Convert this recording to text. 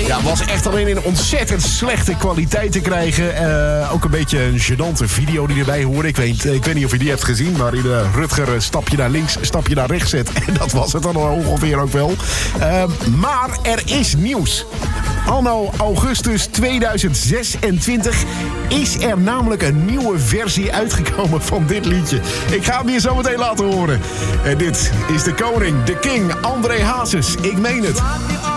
Ja, was echt alleen in ontzettend slechte kwaliteit te krijgen. Ook een beetje een gênante video die erbij hoorde. Ik weet niet of je die hebt gezien, waarin Rutger stapje naar links, stapje naar rechts zet. En dat was het dan ongeveer ook wel. Maar er is nieuws. Anno augustus 2026 is er namelijk een nieuwe versie uitgekomen van dit liedje. Ik ga hem hier zo meteen laten horen. En dit is de koning, de king, André Hazes. Ik meen het.